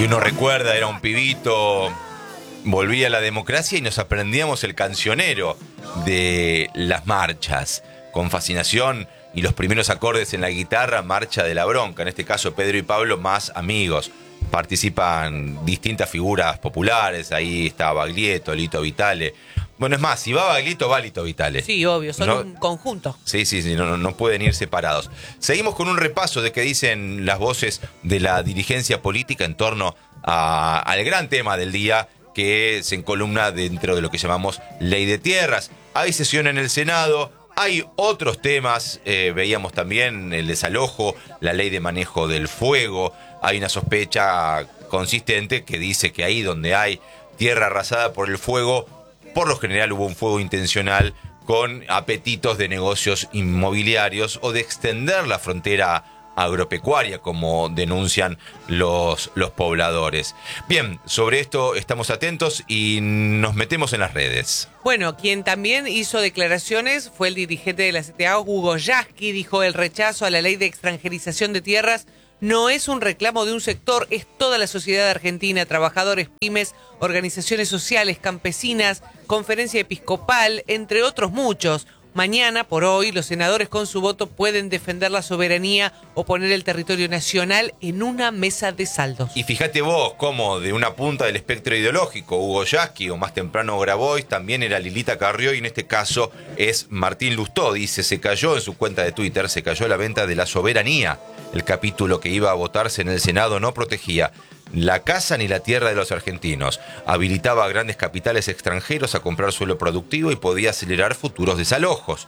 Y uno recuerda, era un pibito, volvía a la democracia y nos aprendíamos el cancionero de las marchas, con fascinación, y los primeros acordes en la guitarra, Marcha de la Bronca. En este caso, Pedro y Pablo, más amigos. Participan distintas figuras populares, ahí está Baglietto, Lito Vitale. Bueno, es más, si va Baglietto, va Lito Vitale. Sí, obvio, son un conjunto. Sí, no pueden ir separados. Seguimos con un repaso de qué dicen las voces de la dirigencia política en torno al gran tema del día, que se encolumna dentro de lo que llamamos Ley de Tierras. Hay sesión en el Senado, hay otros temas, veíamos también el desalojo, la ley de manejo del fuego. Hay una sospecha consistente que dice que ahí donde hay tierra arrasada por el fuego, por lo general hubo un fuego intencional con apetitos de negocios inmobiliarios o de extender la frontera agropecuaria, como denuncian los pobladores. Bien, sobre esto estamos atentos y nos metemos en las redes. Bueno, quien también hizo declaraciones fue el dirigente de la CTA, Hugo Yasky. Dijo: el rechazo a la ley de extranjerización de tierras no es un reclamo de un sector, es toda la sociedad argentina, trabajadores, pymes, organizaciones sociales, campesinas, conferencia episcopal, entre otros muchos. Mañana, por hoy, los senadores con su voto pueden defender la soberanía o poner el territorio nacional en una mesa de saldos. Y fíjate vos cómo de una punta del espectro ideológico, Hugo Yasky, o más temprano Grabois, también era Lilita Carrió, y en este caso es Martín Lustó. Dice: se cayó en su cuenta de Twitter, se cayó la venta de la soberanía. El capítulo que iba a votarse en el Senado no protegía la casa ni la tierra de los argentinos. Habilitaba a grandes capitales extranjeros a comprar suelo productivo y podía acelerar futuros desalojos.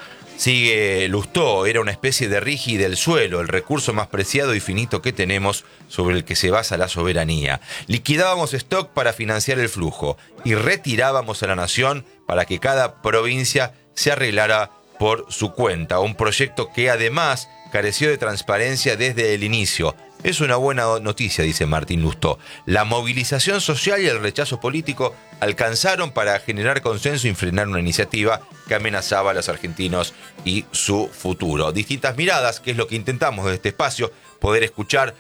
Sigue Lustó: era una especie de RIGI del suelo, el recurso más preciado y finito que tenemos, sobre el que se basa la soberanía. Liquidábamos stock para financiar el flujo y retirábamos a la nación para que cada provincia se arreglara por su cuenta. Un proyecto que además careció de transparencia desde el inicio. Es una buena noticia, dice Martín Lustó. La movilización social y el rechazo político alcanzaron para generar consenso y frenar una iniciativa que amenazaba a los argentinos y su futuro. Distintas miradas, que es lo que intentamos desde este espacio, poder escuchar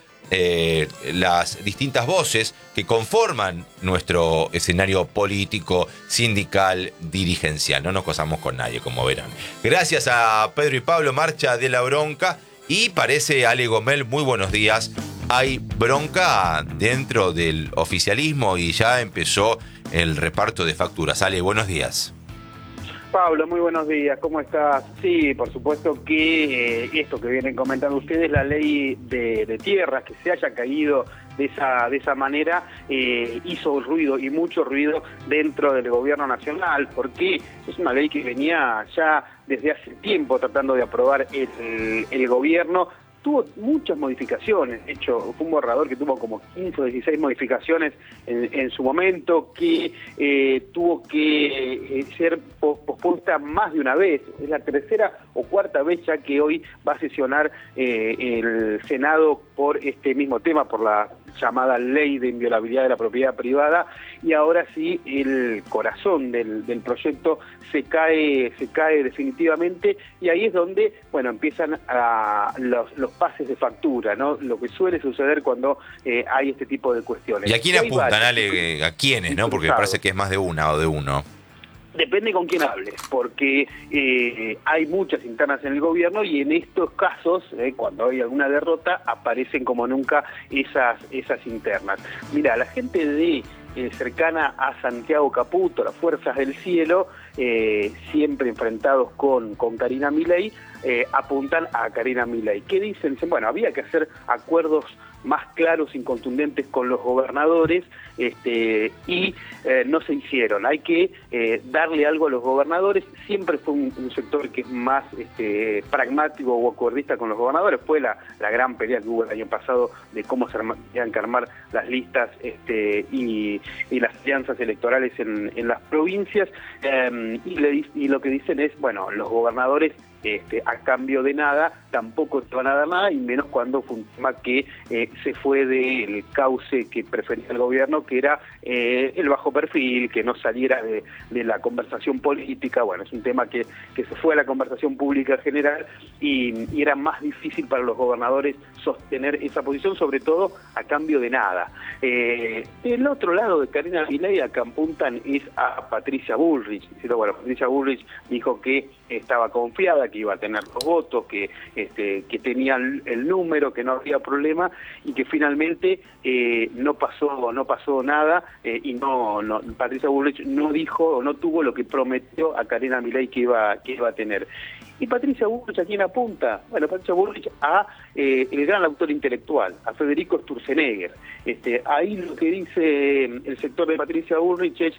las distintas voces que conforman nuestro escenario político, sindical, dirigencial. No nos casamos con nadie, como verán. Gracias a Pedro y Pablo, Marcha de la Bronca. Y parece, Ale Gomel, muy buenos días. Hay bronca dentro del oficialismo y ya empezó el reparto de facturas. Ale, buenos días. Pablo, muy buenos días, ¿cómo estás? Sí, por supuesto que esto que vienen comentando ustedes, la ley de tierras, que se haya caído de esa manera, hizo ruido, y mucho ruido, dentro del gobierno nacional, porque es una ley que venía ya desde hace tiempo tratando de aprobar el gobierno. Tuvo muchas modificaciones, de hecho fue un borrador que tuvo como 15 o 16 modificaciones en su momento, que tuvo que ser pospuesta más de una vez. Es la tercera o cuarta vez ya que hoy va a sesionar el Senado por este mismo tema, por la llamada ley de inviolabilidad de la propiedad privada, y ahora sí el corazón del proyecto se cae definitivamente, y ahí es donde, bueno, empiezan los pases de factura, ¿no? Lo que suele suceder cuando hay este tipo de cuestiones. ¿Y a quién apuntan, Ale? ¿A quiénes, no? Porque me parece que es más de una o de uno. Depende con quién hables, porque hay muchas internas en el gobierno, y en estos casos, cuando hay alguna derrota, aparecen como nunca esas internas. Mira, la gente de cercana a Santiago Caputo, las Fuerzas del Cielo, siempre enfrentados con Karina Milei, apuntan a Karina Milei. ¿Qué dicen? Dicen, bueno, había que hacer acuerdos más claros y contundentes con los gobernadores, y no se hicieron. Hay que darle algo a los gobernadores. Siempre fue un sector que es más pragmático o acuerdista con los gobernadores. Fue la gran pelea que hubo el año pasado de cómo se tenían que armar las listas y las alianzas electorales en las provincias, y lo que dicen es, bueno, los gobernadores a cambio de nada, tampoco te van a dar nada, y menos cuando fue un tema que se fue del cauce que prefería el gobierno, que era el bajo perfil, que no saliera de la conversación política. Bueno, es un tema que se fue a la conversación pública general y era más difícil para los gobernadores sostener esa posición, sobre todo a cambio de nada. Del otro lado de Karina Milei, acá apuntan es a Patricia Bullrich. Bueno, Patricia Bullrich dijo que estaba confiada, que iba a tener los votos, que tenía el número, que no había problema, y que finalmente no pasó nada, y Patricia Bullrich no dijo o no tuvo lo que prometió a Karina Milei que iba a tener. ¿Y Patricia Bullrich a quién apunta? Bueno, Patricia Bullrich a el gran autor intelectual, a Federico Sturzenegger. Ahí lo que dice el sector de Patricia Bullrich es,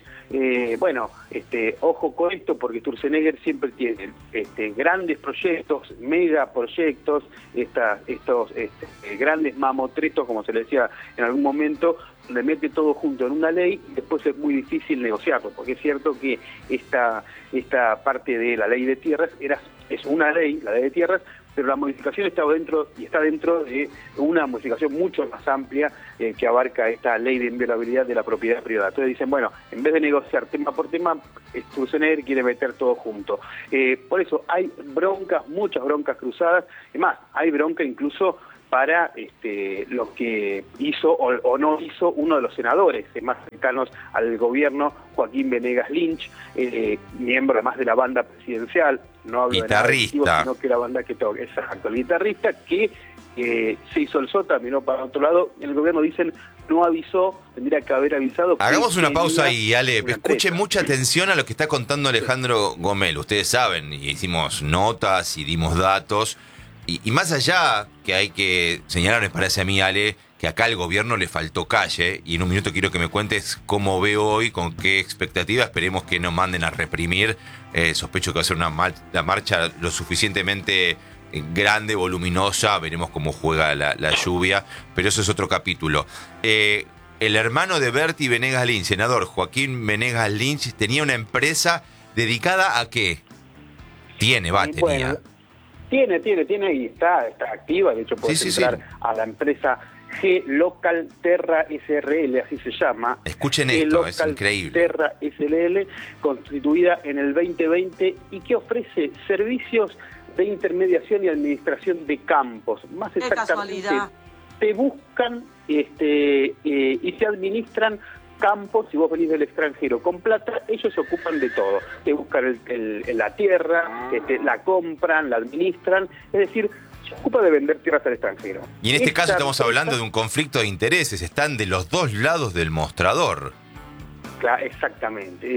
ojo con esto, porque Sturzenegger siempre tiene grandes proyectos, megaproyectos, estos grandes mamotretos, como se le decía en algún momento, le mete todo junto en una ley y después es muy difícil negociarlo, porque es cierto que esta parte de la ley de tierras es una ley, la ley de tierras, pero la modificación está dentro de una modificación mucho más amplia que abarca esta ley de inviolabilidad de la propiedad privada. Entonces dicen, bueno, en vez de negociar tema por tema, Sturzenegger quiere meter todo junto. Por eso hay broncas, muchas broncas cruzadas. Es más, hay bronca incluso para lo que hizo o no hizo uno de los senadores más cercanos al gobierno, Joaquín Venegas Lynch, miembro además de la banda presidencial, no hablo guitarrista, de nada, sino que la banda que toca, exacto, el guitarrista que se hizo el sota, miró para otro lado. En el gobierno dicen no avisó, tendría que haber avisado. Hagamos una pausa y Ale, escuche mucha atención a lo que está contando Alejandro Gomel. Ustedes saben, y hicimos notas y dimos datos. Y más allá que hay que señalar, me parece a mí, Ale, que acá al gobierno le faltó calle, y en un minuto quiero que me cuentes cómo veo hoy, con qué expectativa, esperemos que no manden a reprimir, sospecho que va a ser una marcha lo suficientemente grande, voluminosa, veremos cómo juega la lluvia, pero eso es otro capítulo. El hermano de Berti Venegas Lynch, senador Joaquín Venegas Lynch, tenía una empresa dedicada a ¿qué? Tenía. Bueno, tiene y está activa. De hecho puedes entrar a la empresa G Local Terra SRL, así se llama. Escuchen esto, es increíble. Terra SRL, constituida en el 2020 y que ofrece servicios de intermediación y administración de campos. Más exactamente, te buscan y te administran campos. Si vos venís del extranjero con plata, ellos se ocupan de todo. Te buscan la tierra, la compran, la administran, es decir, se ocupa de vender tierras al extranjero. Y en este caso estamos hablando de un conflicto de intereses, están de los dos lados del mostrador. Claro, exactamente.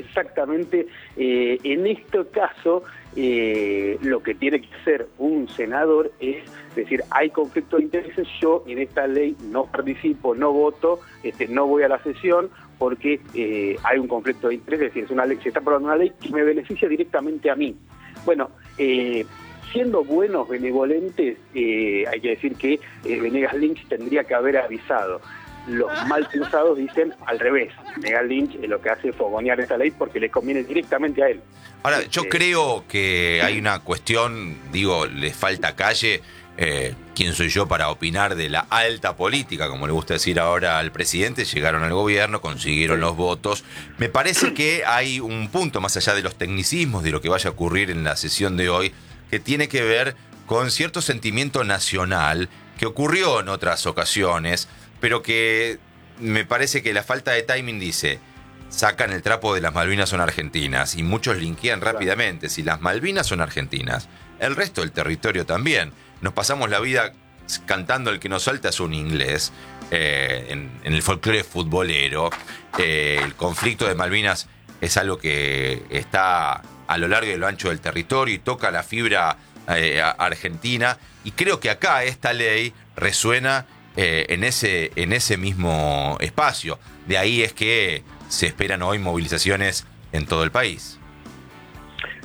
En este caso, lo que tiene que hacer un senador es decir, hay conflicto de intereses, yo en esta ley no participo, no voto, no voy a la sesión, porque hay un conflicto de interés, es decir, es una ley, se está aprobando una ley que me beneficia directamente a mí. Bueno, siendo buenos, benevolentes, hay que decir que Venegas Lynch tendría que haber avisado. Los mal pensados dicen al revés. Venegas Lynch lo que hace es fogonear esta ley porque le conviene directamente a él. Ahora, yo creo que hay una cuestión, le falta calle. ¿Quién soy yo para opinar de la alta política, como le gusta decir ahora al presidente? Llegaron al gobierno, consiguieron los votos. Me parece que hay un punto más allá de los tecnicismos, de lo que vaya a ocurrir en la sesión de hoy, que tiene que ver con cierto sentimiento nacional que ocurrió en otras ocasiones, pero que me parece que la falta de timing dice, sacan el trapo de las Malvinas son argentinas, y muchos linkean rápidamente, si las Malvinas son argentinas, el resto del territorio también. Nos pasamos la vida cantando El que nos salta es un inglés, en el folclore futbolero. El conflicto de Malvinas es algo que está a lo largo y lo ancho del territorio y toca la fibra argentina, y creo que acá esta ley resuena en ese mismo espacio. De ahí es que se esperan hoy movilizaciones en todo el país.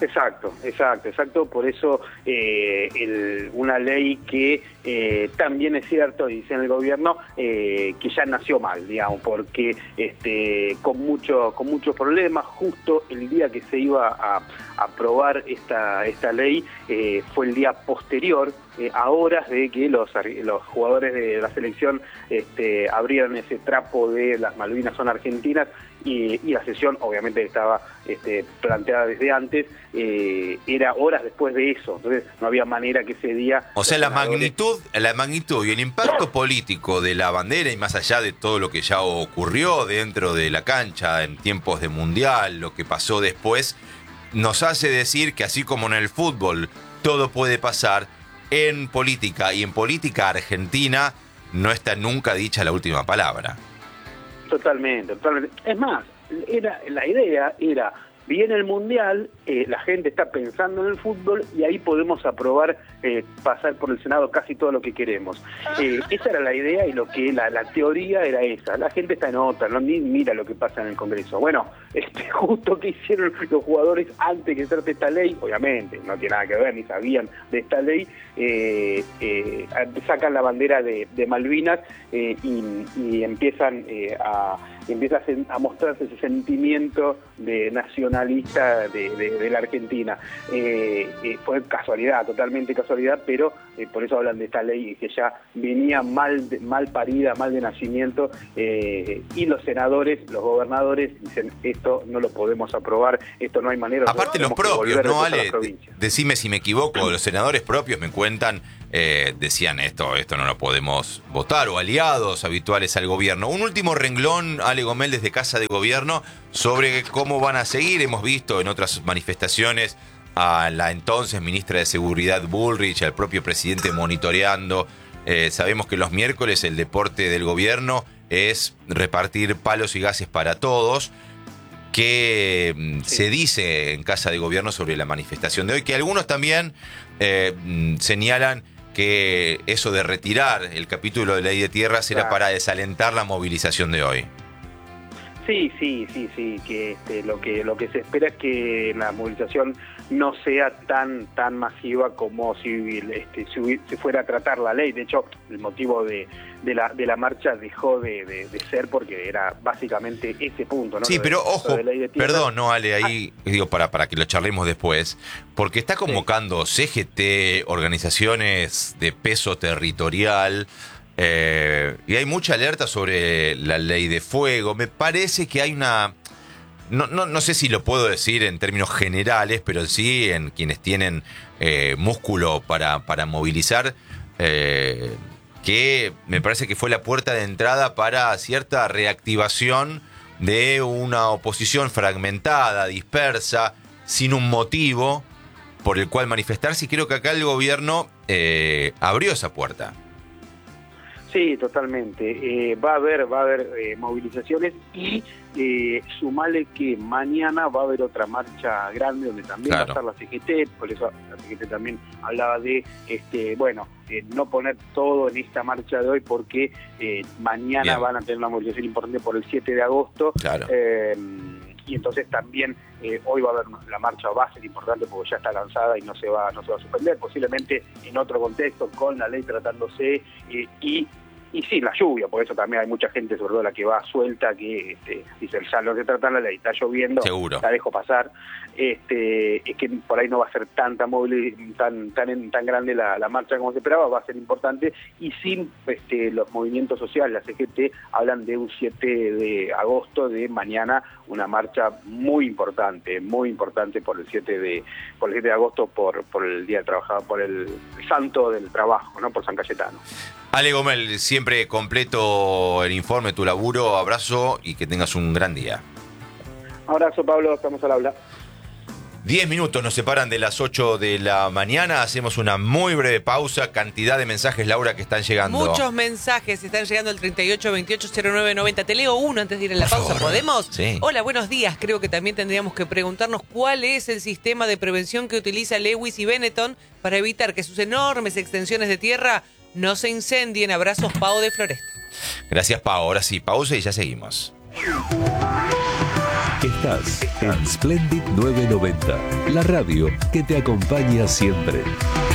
Exacto. Por eso una ley que también es cierto, dice en el gobierno, que ya nació mal, digamos, porque con muchos problemas, justo el día que se iba a aprobar esta ley fue el día posterior, a horas de que los jugadores de la selección abrieran ese trapo de las Malvinas son argentinas, y la sesión obviamente estaba planteada desde antes, era horas después de eso, entonces no había manera que ese día... O sea, la magnitud y el impacto político de la bandera, y más allá de todo lo que ya ocurrió dentro de la cancha en tiempos de mundial, lo que pasó después, nos hace decir que así como en el fútbol todo puede pasar, en política, y en política argentina no está nunca dicha la última palabra. Totalmente. Es más, la idea era, viene el Mundial, la gente está pensando en el fútbol y ahí podemos aprobar, pasar por el Senado casi todo lo que queremos. Esa era la idea, y lo que la teoría era esa. La gente está en otra, no ni mira lo que pasa en el Congreso. Bueno, justo que hicieron los jugadores antes que se trate esta ley, obviamente, no tiene nada que ver, ni sabían de esta ley, sacan la bandera de Malvinas y empiezan a mostrarse ese sentimiento de nacionalista de la Argentina. Fue casualidad, totalmente casualidad, pero por eso hablan de esta ley que ya venía mal parida, mal de nacimiento, y los senadores, los gobernadores dicen, esto no lo podemos aprobar, esto no hay manera. Aparte los propios, ¿no, Ale? Decime si me equivoco, los senadores propios me cuentan, decían esto no lo podemos votar, o aliados habituales al gobierno. Un último renglón, Ale Gomel, desde Casa de Gobierno, sobre cómo van a seguir. Hemos visto en otras manifestaciones a la entonces ministra de Seguridad Bullrich, al propio presidente monitoreando. Sabemos que los miércoles el deporte del gobierno es repartir palos y gases para todos. ¿Qué se dice en Casa de Gobierno sobre la manifestación de hoy? Que algunos también señalan que eso de retirar el capítulo de Ley de Tierras era para desalentar la movilización de hoy. Sí, que lo que se espera es que la movilización no sea tan masiva como si se fuera a tratar la ley. De hecho, el motivo de la marcha dejó de ser porque era básicamente ese punto, ¿no? Sí, pero ojo, perdón, no, Ale, ahí digo para que lo charlemos después, porque está convocando CGT, organizaciones de peso territorial, y hay mucha alerta sobre la ley de fuego. Me parece que hay una... No sé si lo puedo decir en términos generales, pero sí en quienes tienen músculo para movilizar, que me parece que fue la puerta de entrada para cierta reactivación de una oposición fragmentada, dispersa, sin un motivo por el cual manifestarse, y creo que acá el gobierno abrió esa puerta. Sí, totalmente. Va a haber movilizaciones, y sumale que mañana va a haber otra marcha grande donde también va a estar la CGT, por eso la CGT también hablaba de no poner todo en esta marcha de hoy, porque mañana van a tener una movilización importante por el 7 de agosto. Claro. Y entonces también hoy va a haber la marcha, va a ser importante porque ya está lanzada y no se va a suspender, posiblemente en otro contexto, con la ley tratándose, y sí, la lluvia, por eso también hay mucha gente, sobre todo la que va suelta, que dice, ya no se trata la ley, está lloviendo, seguro, la dejo pasar. Es que por ahí no va a ser tan grande la marcha como se esperaba, va a ser importante, y sin los movimientos sociales, la CGT hablan de un 7 de agosto, de mañana, una marcha muy importante por el 7 de agosto, por el Día del Trabajador, por el Santo del Trabajo, ¿no? Por San Cayetano. Ale Gomel, siempre completo el informe, tu laburo, abrazo y que tengas un gran día. Abrazo, Pablo, estamos al habla. 10 minutos nos separan de las 8 de la mañana, hacemos una muy breve pausa. Cantidad de mensajes, Laura, que están llegando. Muchos mensajes están llegando al 38280990. Te leo uno antes de ir a la pausa, ¿podemos? Sí. Hola, buenos días. Creo que también tendríamos que preguntarnos cuál es el sistema de prevención que utiliza Lewis y Benetton para evitar que sus enormes extensiones de tierra no se incendien. Abrazos, Pau de Floresta. Gracias, Pau. Ahora sí, pausa y ya seguimos. Estás en Splendid 990, la radio que te acompaña siempre.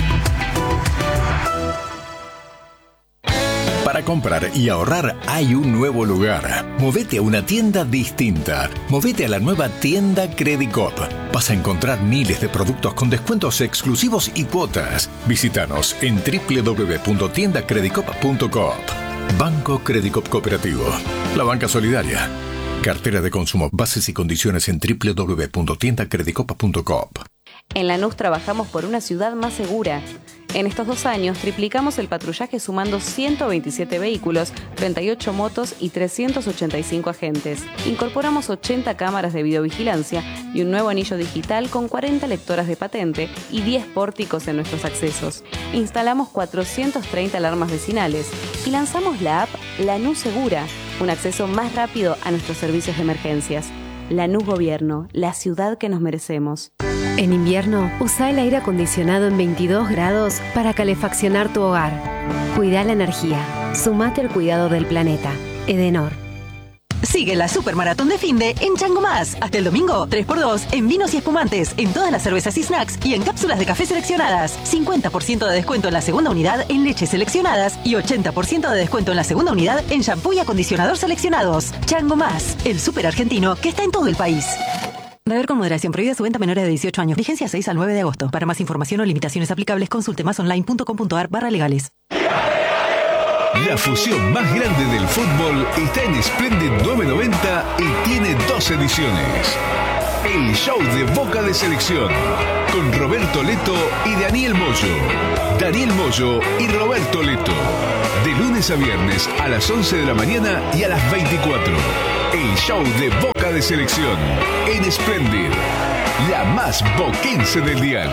Para comprar y ahorrar hay un nuevo lugar. Movete a una tienda distinta. Movete a la nueva tienda Credicop. Vas a encontrar miles de productos con descuentos exclusivos y cuotas. Visítanos en www.tiendacredicop.coop. Banco Credicop Cooperativo. La banca solidaria. Cartera de consumo. Bases y condiciones en www.tiendacredicop.coop. En Lanús trabajamos por una ciudad más segura. En estos 2 años triplicamos el patrullaje sumando 127 vehículos, 38 motos y 385 agentes. Incorporamos 80 cámaras de videovigilancia y un nuevo anillo digital con 40 lectoras de patente y 10 pórticos en nuestros accesos. Instalamos 430 alarmas vecinales y lanzamos la app Lanús Segura, un acceso más rápido a nuestros servicios de emergencias. Lanús Gobierno, la ciudad que nos merecemos. En invierno, usa el aire acondicionado en 22 grados para calefaccionar tu hogar. Cuida la energía. Sumate al cuidado del planeta. Edenor. Sigue la Supermaratón de Finde en Chango Más. Hasta el domingo, 3x2 en vinos y espumantes, en todas las cervezas y snacks y en cápsulas de café seleccionadas. 50% de descuento en la segunda unidad en leches seleccionadas y 80% de descuento en la segunda unidad en shampoo y acondicionador seleccionados. Chango Más, el súper argentino que está en todo el país. Beber con moderación. Prohibida su venta a menores de 18 años. Vigencia 6 al 9 de agosto. Para más información o limitaciones aplicables, consulte másonline.com.ar/legales. La fusión más grande del fútbol está en Splendid 990 y tiene 2 ediciones. El show de Boca de Selección, con Roberto Leto y Daniel Moyo. Daniel Moyo y Roberto Leto. De lunes a viernes a las 11 de la mañana y a las 24. El show de Boca de Selección en Splendid, la más boquense del dial.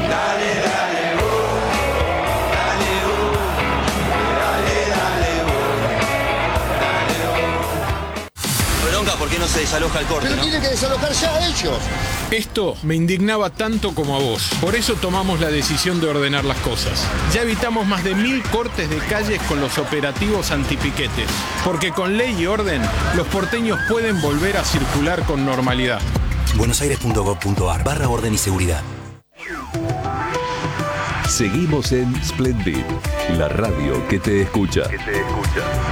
Bronca, ¿por qué no se desaloja el corte? Pero ¿no? tienen que desalojar ya ellos. Esto me indignaba tanto como a vos. Por eso tomamos la decisión de ordenar las cosas. Ya evitamos más de 1000 cortes de calles con los operativos antipiquetes. Porque con ley y orden, los porteños pueden volver a circular con normalidad. buenosaires.gov.ar/orden y seguridad. Seguimos en Splendid, la radio que te escucha.